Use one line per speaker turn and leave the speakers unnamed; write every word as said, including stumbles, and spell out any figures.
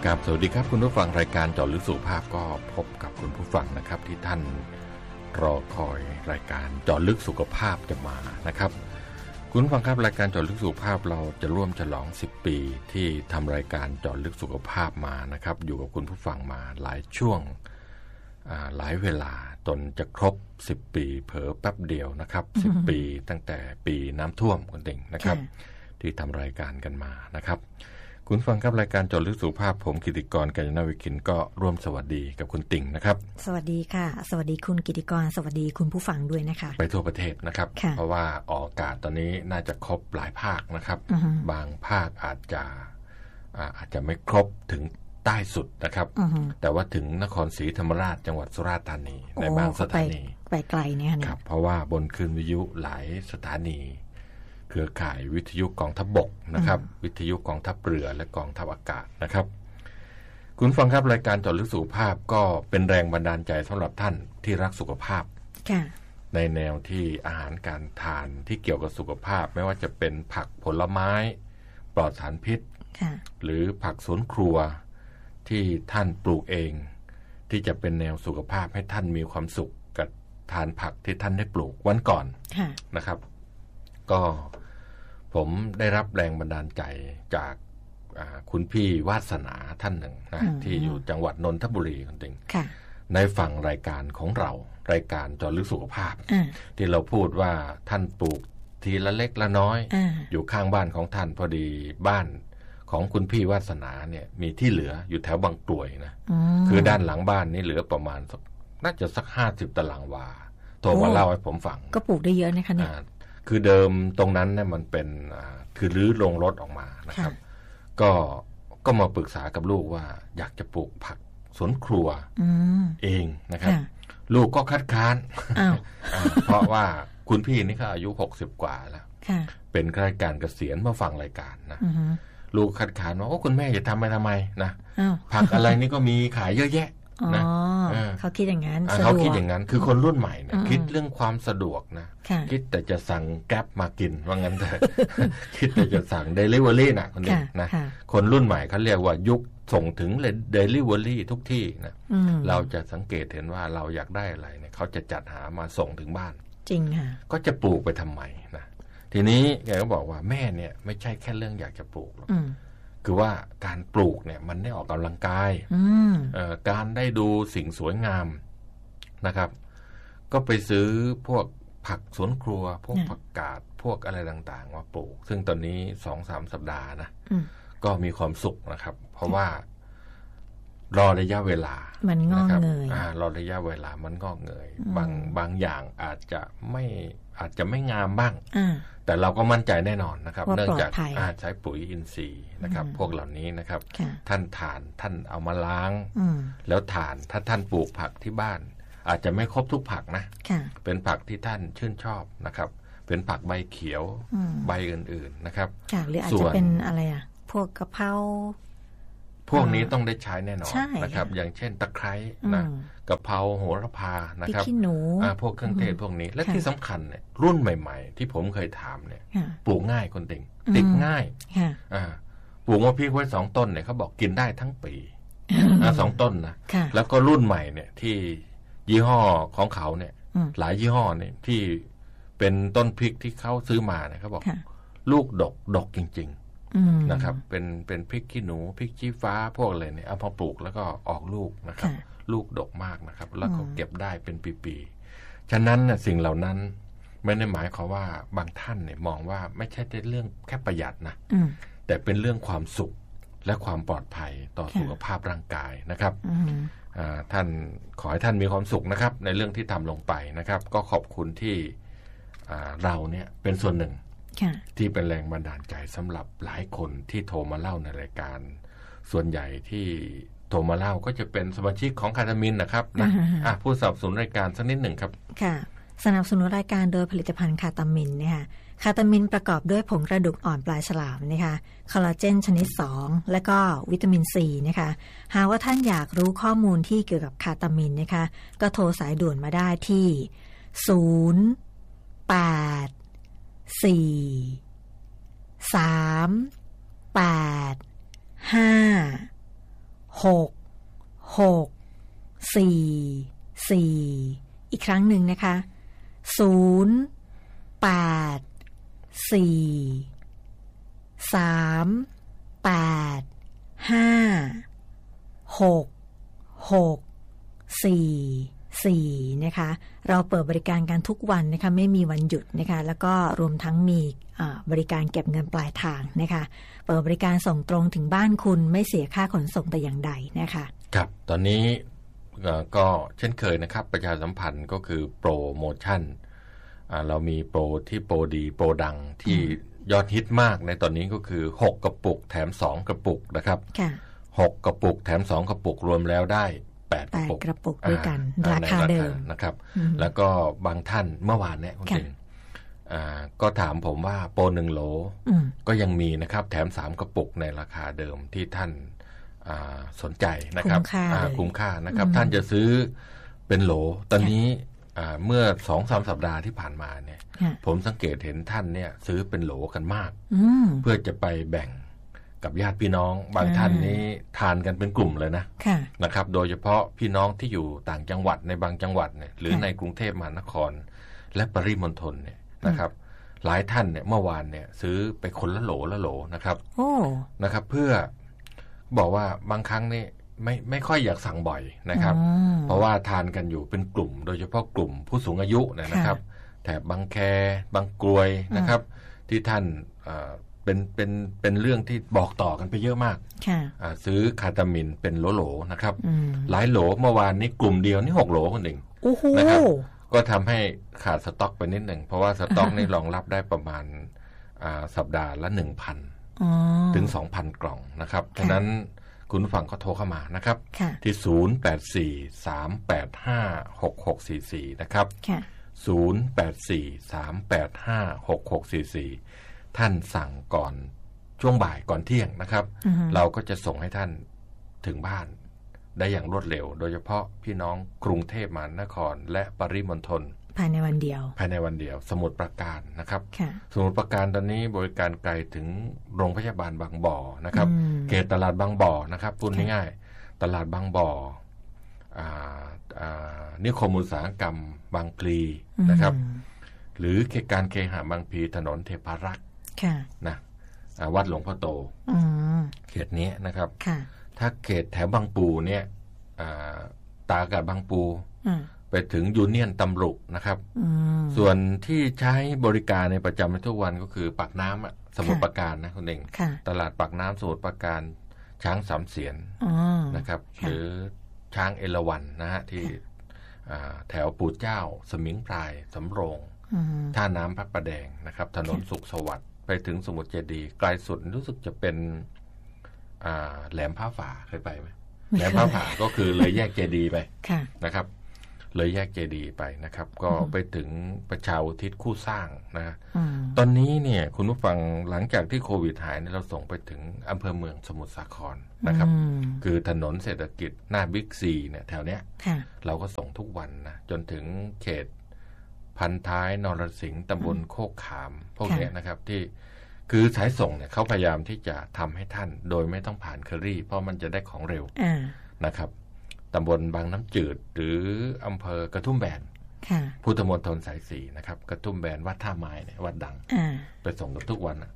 ครับสวัสดีครับคุณผู้ฟังรายการเจาะลึกสุขภาพก็พบกับคุณผู้ฟังนะครับที่ท่านรอคอยรายการเจาะลึกสุขภาพจะมานะครับคุณผู้ฟังครับรายการเจาะลึกสุขภาพเราจะร่วมฉลองสิบปีที่ทำรายการเจาะลึกสุขภาพมานะครับอยู่กับคุณผู้ฟังมาหลายช่วงหลายเวลาจนจะครบสิบปีเผลอแป๊บเดียวนะครับสิบปีตั้งแต่ปีน้ำท่วมคุณติ่งนะครับที่ทำรายการกันมานะครับคุณฟังครับรายการเจาะลึกสุขภาพผมกิติกร กัญญาณวิคินก็ร่วมสวัสดีกับคุณติ่งนะครับ
สวัสดีค่ะสวัสดีคุณกิติกรสวัสดีคุณผู้ฟังด้วยนะคะ
ไปทั่วประเทศนะครับเพราะว่าออกอากาศตอนนี้น่าจะครบหลายภาคนะครับบางภาคอาจจะอาจจะไม่ครบถึงใต้สุดนะครับแต่ว่าถึงนครศรีธรรมราชจังหวัดสุราษฎร์ธานีในบางสถานี
ไปไกลเนี่ย
ครับเพราะว่าบนคลื่นวิทยุหลายสถานีเครือข่ายวิทยุกองทัพบกนะครับวิทยุกองทัพเรือและกองทัพอากาศนะครับคุณฟังครับรายการเจาะลึกสุขภาพก็เป็นแรงบันดาลใจสำหรับท่านที่รักสุขภาพในแนวที่อาหารการทานที่เกี่ยวกับสุขภาพไม่ว่าจะเป็นผักผลไม้ปลอดสารพิษหรือผักสวนครัวที่ท่านปลูกเองที่จะเป็นแนวสุขภาพให้ท่านมีความสุขกับทานผักที่ท่านได้ปลูกวันก่อนนะครับก็ผมได้รับแรงบันดาลใจจากคุณพี่วาสนาท่านหนึ่งนะที่อยู่จังหวัดนนทบุรีคุณติงในฝั่งรายการของเรารายการเจาะลึกสุขภาพที่เราพูดว่าท่านปลูกทีละเล็กละน้อยออยู่ข้างบ้านของท่านพอดีบ้านของคุณพี่วาสนาเนี่ยมีที่เหลืออยู่แถวบางกรวยนะคือด้านหลังบ้านนี่เหลือประมาณน่าจะสักห้าสิบตารางวาโทรมาเล่าให้ผมฟัง
ก็ปลูกได้เยอะนะคะเนี่ย
คือเดิมตรงนั้นเนี่ยมันเป็นคือรื้อโรงรถออกมานะครับก็ก็มาปรึกษากับลูกว่าอยากจะปลูกผักสวนครัวเองนะครับลูกก็คัดค้านเพราะว่าคุณพี่นี่ก็อายุหกสิบกว่าแล้วเป็นข้าราชการเกษียณมาฟังรายการนะลูกคัดค้านว่าโอ้คุณแม่จะทำไปทำไมนะผักอะไรนี่ก็มีขายเยอะแยะนะ
เขาคิดอย่างนั้น
เขาคิดอย่างนั้นคือคนรุ่นใหม่นะคิดเรื่องความสะดวกนะคิดแต่จะสั่งแก๊ปมากินว่างั้นแต่คิดแต่จะสั่งเดลิเวอรี่นะคนนี้นะคนรุ่นใหม่เขาเรียกว่ายุคส่งถึงเดลิเวอรี่ทุกที่นะเราจะสังเกตเห็นว่าเราอยากได้อะไรเนี่ยเขาจะจัดหามาส่งถึงบ้าน
จริงค่ะ
ก็จะปลูกไปทำไมนะทีนี้แกก็บอกว่าแม่เนี่ยไม่ใช่แค่เรื่องอยากจะปลูกหรอกคือว่าการปลูกเนี่ยมันได้ออกกำลังกายการได้ดูสิ่งสวยงามนะครับก็ไปซื้อพวกผักสวนครัวพวกผักกาดพวกอะไรต่างๆมาปลูกซึ่งตอนนี้ สองถึงสาม สัปดาห์นะก็มีความสุขนะครับเพราะว่ารอระยะเวลา
มันงอกเงย
รอระยะเวลามันงอกเงยบางบางอย่างอาจจะไม่อาจจะไม่งามบ้างแต่เราก็มั่นใจแน่นอนนะครับเนื่องจากใช้ปุ๋ยอินทรีย์นะครับพวกเหล่านี้นะครับท่านทานท่านเอามาล้างแล้วทานถ้าท่านปลูกผักที่บ้านอาจจะไม่ครบทุกผักนะเป็นผักที่ท่านชื่นชอบนะครับเป็นผักใบเขียวใบอื่นๆนะครับ
หรืออาจจะเป็นอะไรอ่ะพวกกะเพรา
พวกนี้ต้องได้ใช้แน่นอนนะครับอย่างเช่นตะไคร้นะกะเพราโหระพานะครับพริกขี้หนูพวกเครื่องเทศพวกนี้และที่สำคัญเนี่ยรุ่นใหม่ๆที่ผมเคยถามเนี่ยปลูกง่ายคนติ่งติดง่ายปลูกมะพริกไว้สองต้นเนี่ยเขาบอกกินได้ทั้งปีสองต้นนะแล้วก็รุ่นใหม่เนี่ยที่ยี่ห้อของเขาเนี่ยหลายยี่ห้อเนี่ยที่เป็นต้นพริกที่เขาซื้อมาเนี่ยเขาบอกลูกดกดกจริงๆนะครับเป็นเป็นพริกขี้หนูพริกชี้ฟ้าพวกอะไรเนี่ยเอาพอปลูกแล้วก็ออกลูกนะครับลูกดกมากนะครับแล้วก็เก็บได้เป็นปีๆฉะนั้นเนี่ยสิ่งเหล่านั้นไม่ได้หมายความว่าบางท่านเนี่ยมองว่าไม่ใช่เรื่องแค่ประหยัดนะแต่เป็นเรื่องความสุขและความปลอดภัยต่อสุขภาพร่างกายนะครับท่านขอให้ท่านมีความสุขนะครับในเรื่องที่ทำลงไปนะครับก็ขอบคุณที่เราเนี่ยเป็นส่วนหนึ่งที่เป็นแรงบันดาลใจสำหรับหลายคนที่โทรมาเล่าในรายการส่วนใหญ่ที่โทรมาเล่าก็จะเป็นสมาชิกของคาตามินนะครับนะผู้สนับสนุนรายการสักนิดหนึ่งครับ
ค่ะสนับสนุนรายการโดยผลิตภัณฑ์คาตามินนะคะคาตามินประกอบด้วยผงกระดูกอ่อนปลายฉลามนะคะคอลลาเจนชนิดสองและก็วิตามินซีนะคะหากว่าท่านอยากรู้ข้อมูลที่เกี่ยวกับคาตามินนะคะก็โทรสายด่วนมาได้ที่ศูนย์ แปด สี่ สาม แปด ห้าหกหกสี่สี่อีกครั้งหนึ่งนะคะศูนย์แปดสี่สามแปดห้าหกหกสี่สี่นะคะเราเปิดบริการกันทุกวันนะคะไม่มีวันหยุดนะคะแล้วก็รวมทั้งมีบริการเก็บเงินปลายทางนะคะเปิดบริการส่งตรงถึงบ้านคุณไม่เสียค่าขนส่งแต่อย่างใดนะคะ
ครับตอนนี้ก็เช่นเคยนะครับประชาสัมพันธ์ก็คือโปรโมชั่นเรามีโปรที่โปรดีโปรดังที่ยอดฮิตมากในตอนนี้ก็คือหกกระปุกแถมสองกระปุกนะครับหกกระปุกแถมสองกระปุกรวมแล้วได้แปดกระปุก
กระปุกด้วยกันราคาเดิม
นะครับแล้วก็บางท่านเมื่อวานเนี่ยคุณติงก็ถามผมว่าโปรหนึ่งโหลก็ยังมีนะครับแถมสามกระปุกในราคาเดิมที่ท่านสนใจนะครับคุ้มค่านะครับท่านจะซื้อเป็นโหลตอนนี้เมื่อ สองถึงสาม สัปดาห์ที่ผ่านมาเนี่ยผมสังเกตเห็นท่านเนี่ยซื้อเป็นโหลกันมากเพื่อจะไปแบ่งกับญาติพี่น้องบางท่านนี้ทานกันเป็นกลุ่มเลยนะนะครับโดยเฉพาะพี่น้องที่อยู่ต่างจังหวัดในบางจังหวัดเนี่ยหรือในกรุงเทพมหานครและปริมณฑลเนี่ยนะครับหลายท่านเนี่ยเมื่อวานเนี่ยซื้อไปคนละโหลละโหลนะครับนะครับเพื่อบอกว่าบางครั้งนี่ไม่ไม่ค่อยอยากสั่งบ่อยนะครับเพราะว่าทานกันอยู่เป็นกลุ่มโดยเฉพาะกลุ่มผู้สูงอายุนะครับแถบบางแคบางกรวยนะครับที่ท่านเป็นเป็นเป็นเรื่องที่บอกต่อกันไปเยอะมากซื้อคาตามินเป็นโหลๆนะครับหลายโหลเมื่อวานนี้กลุ่มเดียวนี่หกโหลคนหนึ่งนะครับก็ทำให้ขาดสต็อกไปนิดหนึ่งเพราะว่าสต็อกนี่รองรับได้ประมาณสัปดาห์ละ หนึ่งพัน ถึง สองพัน กล่องนะครับฉะนั้นคุณผู้ฟังก็โทรเข้ามานะครับที่ศูนย์ แปด สี่ สาม แปด ห้า หก หก สี่ สี่นะครับศูนย์ แปด สี่ สาม แปด ห้า หก หก สี่ สี่ท่านสั่งก่อนช่วงบ่ายก่อนเที่ยงนะครับ uh-huh. เราก็จะส่งให้ท่านถึงบ้านได้อย่างรวดเร็วโดยเฉพาะพี่น้องกรุงเทพมหานครและปริมณฑล
ภายในวันเดียว
ภายในวันเดียวสมุทรปราการนะครับ uh-huh. สมุทรปราการตอนนี้บริการไกลถึงโรงพยาบาลบางบ่อนะครับ uh-huh. เขตตลาดบางบ่อนะครับพูดง่ายๆตลาดบางบ่อนิคมอุตสาหกรรมบางพลี uh-huh. นะครับหรือเขตการเคหะบางพลีถนนเทพารักษ์นะวัดหลวงพ่อโตเขตนี้นะครับถ้าเขตแถวบางปูเนี่ยตากาดบางปูไปถึงยูเนียนตำรุนะครับส่วนที่ใช้บริการในประจำในทุกวันก็คือปากน้ำสมุทรปราการนะคุณเองตลาดปากน้ำสมุทรปราการช้างสามเสียนนะครับหรือช้างเอราวัณนะฮะที่แถวปู่เจ้าสมิงพรายสำโรงท่าน้ำพระประแดงนะครับถนนสุขสวัสดิ์ไปถึงสมุทรเจดีย์ไกลสุดรู้สึกจะเป็นแหลมพระฝาเคยไปไหมแหลมพระฝาก็คือเลยแยกเจดีย์ไปนะครับเลยแยกเจดีย์ไปนะครับก็ไปถึงประชาอุทิศคู่สร้างนะตอนนี้เนี่ยคุณผู้ฟังหลังจากที่โควิดหายเราส่งไปถึงอำเภอเมืองสมุทรสาครนะครับคือถนนเศรษฐกิจหน้าบิ๊กซีเนี่ยแถวเนี้ยเราก็ส่งทุกวันนะจนถึงเขตพันท้ายนรสิงห์ตำบลโคกขามพวกนี้นะครับที่คือสายส่งเนี่ยเขาพยายามที่จะทำให้ท่านโดยไม่ต้องผ่านเคอรี่เพราะมันจะได้ของเร็วนะครับตำบลบางน้ำจืดหรืออำเภอกระทุ่มแบนพุทธมณฑลสายสี่นะครับกระทุ่มแบนวัดท่าไม้เนี่ยวัดดังไปส่งกันทุกวัน